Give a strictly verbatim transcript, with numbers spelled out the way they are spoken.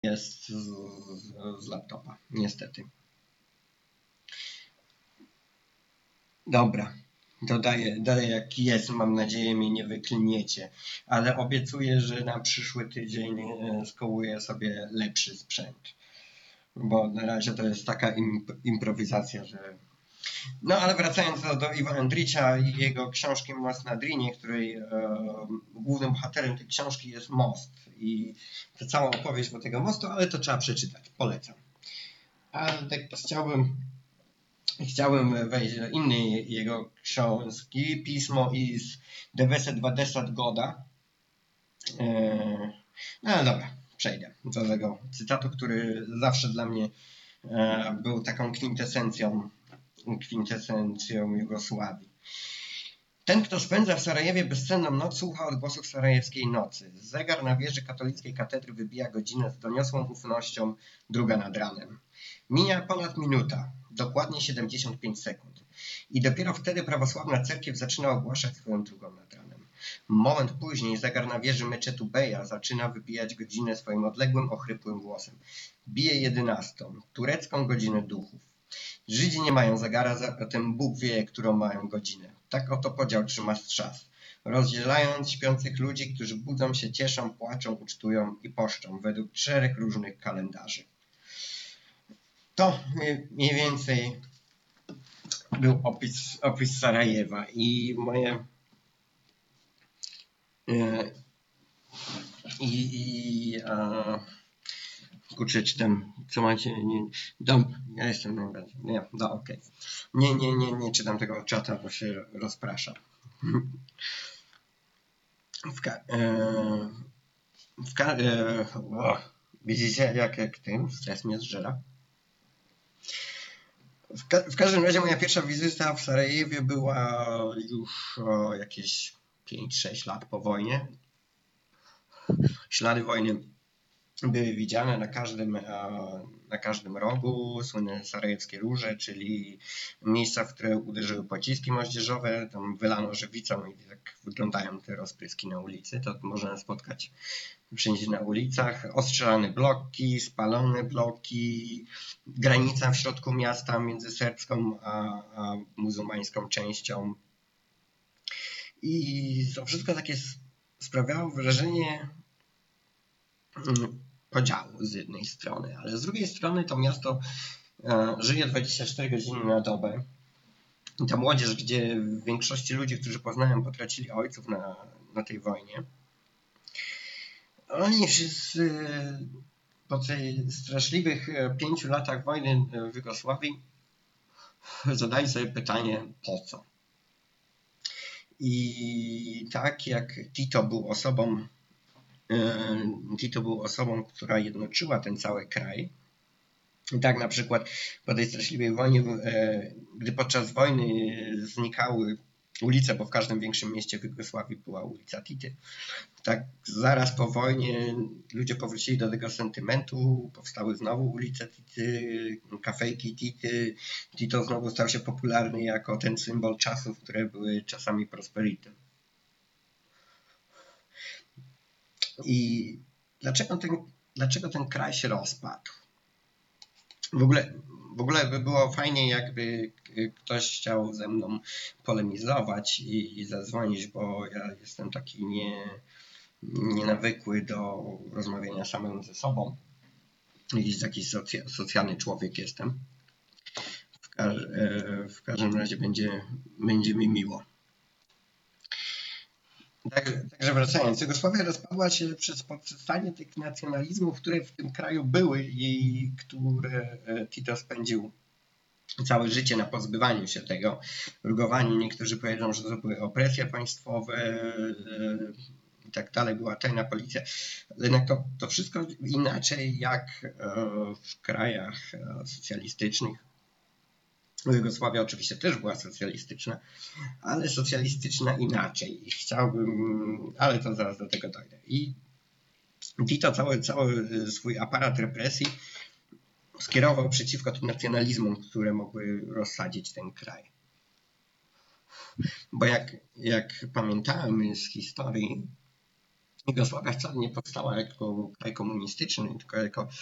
jest z, z laptopa, niestety. Dobra, dodaję, daję jaki jest, mam nadzieję mnie nie wyklniecie, ale obiecuję, że na przyszły tydzień skołuję sobie lepszy sprzęt, bo na razie to jest taka imp improwizacja, że... No ale wracając do, do Iva Andricza i jego książki Most na Drinie, której e, głównym bohaterem tej książki jest most i to cała opowieść do tego mostu, ale to trzeba przeczytać, polecam. Ale tak chciałbym, chciałbym wejść do innej jego książki, Pismo is the Deveset Vadesat Goda. E, no ale dobra, przejdę do tego cytatu, który zawsze dla mnie e, był taką kwintesencją kwintesencją Jugosławii. Ten, kto spędza w Sarajewie bezsenną noc, słucha odgłosów sarajewskiej nocy. Zegar na wieży katolickiej katedry wybija godzinę z doniosłą ufnością, druga nad ranem. Mija ponad minuta, dokładnie siedemdziesiąt pięć sekund. I dopiero wtedy prawosławna cerkiew zaczyna ogłaszać swoją drugą nad ranem. Moment później zegar na wieży meczetu Beja zaczyna wybijać godzinę swoim odległym, ochrypłym głosem. Bije jedenastą, turecką godzinę duchów. Żydzi nie mają zegara, zatem Bóg wie, którą mają godzinę. Tak oto podział trzyma strzas, rozdzielając śpiących ludzi, którzy budzą się, cieszą, płaczą, ucztują i poszczą według czterech różnych kalendarzy. To mniej więcej był opis, opis Sarajewa i moje i, i a, kurczę, czytam, co macie, nie, dom, ja jestem najbardziej, nie, no okej, okay. nie, nie, nie, nie czytam tego czata, bo się rozprasza. W, ka, e, w ka, e, o, widzicie, jak, jak tym stres mnie zżera? W, ka, w każdym razie moja pierwsza wizyta w Sarajewie była już o, jakieś pięć sześć lat po wojnie. Ślady wojny były widziane na każdym, na każdym rogu, słynne sarajewskie róże, czyli miejsca, w które uderzyły pociski moździerzowe, tam wylano żywicą i tak wyglądają te rozpryski na ulicy, to można spotkać wszędzie na ulicach. Ostrzelane bloki, spalone bloki, granica w środku miasta między serbską a, a muzułmańską częścią. I to wszystko takie sprawiało wrażenie podziału z jednej strony, ale z drugiej strony to miasto e, żyje dwadzieścia cztery godziny na dobę. I ta młodzież, gdzie w większości ludzi, którzy poznałem, potracili ojców na, na tej wojnie, oni wszyscy po tych straszliwych pięciu latach wojny w Jugosławii zadali sobie pytanie, po co? I tak jak Tito był osobą Tito był osobą, która jednoczyła ten cały kraj. I tak na przykład po tej straszliwej wojnie, gdy podczas wojny znikały ulice, bo w każdym większym mieście w Jugosławii była ulica Tity, tak zaraz po wojnie ludzie powrócili do tego sentymentu, powstały znowu ulice Tity, kafejki Tity. Tito znowu stał się popularny jako ten symbol czasów, które były czasami prosperity. I dlaczego ten, dlaczego ten kraj się rozpadł? W ogóle, w ogóle by było fajnie, jakby ktoś chciał ze mną polemizować i, i zadzwonić, bo ja jestem taki nie, nienawykły do rozmawiania samemu ze sobą. I taki socja, socjalny człowiek jestem. W, każ, w każdym razie będzie, będzie mi miło. Tak, także wracając, Jugosławia rozpadła się przez poprzestanie tych nacjonalizmów, które w tym kraju były i które Tito spędził całe życie na pozbywaniu się tego, rugowaniu. Niektórzy powiedzą, że to były opresje państwowe i tak dalej, była tajna policja. Jednak to, to wszystko inaczej jak w krajach socjalistycznych. Jugosławia oczywiście też była socjalistyczna, ale socjalistyczna inaczej. I chciałbym, ale to zaraz do tego dojdę. I Tito cały, cały swój aparat represji skierował przeciwko tym nacjonalizmom, które mogły rozsadzić ten kraj. Bo jak, jak pamiętamy z historii, Jugosławia wcale nie powstała jako kraj komunistyczny, tylko jako